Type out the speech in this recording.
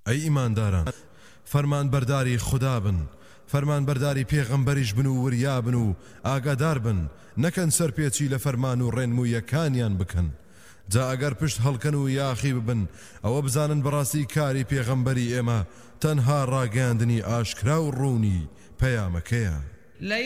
ئەی ئیمانداران فەرمان بەرداری خوددا بن فەرمان بەرداری پێغەمبەریش بن و وریا بن و ئاگادار بن نەکەن سەرپێچی لە فەرمان و ڕێنموویەکانیان بکەن جا ئەگەر پشت هەڵکەن و یاخی ببن ئەوە بزانن بەڕاستی کاری پێغەمبەری ئێمە تەنها ڕاگەاندنی ئاشکرا و ڕوونی پەیامەکەیە